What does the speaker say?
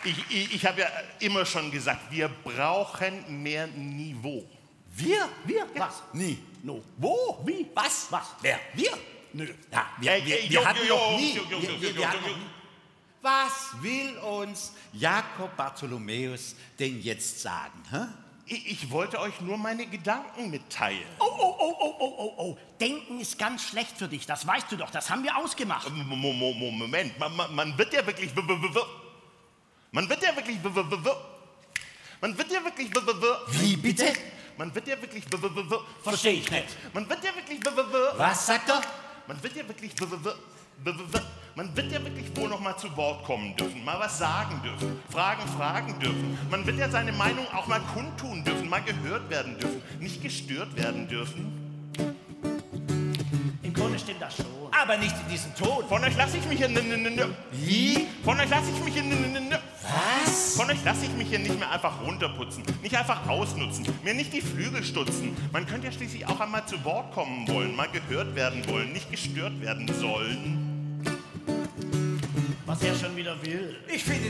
Ich habe ja immer schon gesagt, wir brauchen mehr Niveau. Wir? Ja. Was? Nie. No. Wo? Wie? Was? Wer? Wir? Nö. Ja, Wir hatten noch nie. Wir hatten noch nie. Was will uns Jakob Bartholomäus denn jetzt sagen? Hä? Ich wollte euch nur meine Gedanken mitteilen. Oh. Denken ist ganz schlecht für dich, das weißt du doch, das haben wir ausgemacht. Moment, man wird ja wirklich... Wie bitte? Man wird ja wirklich... Verstehe ich nicht. Man wird ja wirklich... Was sagt er? Man wird ja wirklich... Man wird ja wirklich wohl noch mal zu Wort kommen dürfen, mal was sagen dürfen, fragen dürfen. Man wird ja seine Meinung auch mal kundtun dürfen, mal gehört werden dürfen, nicht gestört werden dürfen. Im Grunde stimmt das schon. Aber nicht in diesem Ton. Von euch lasse ich mich hier... Wie? Von euch lasse ich mich hier... Was? Von euch lasse ich mich hier nicht mehr einfach runterputzen, nicht einfach ausnutzen, mir nicht die Flügel stutzen. Man könnte ja schließlich auch einmal zu Wort kommen wollen, mal gehört werden wollen, nicht gestört werden sollen. Was er schon wieder will. Ich finde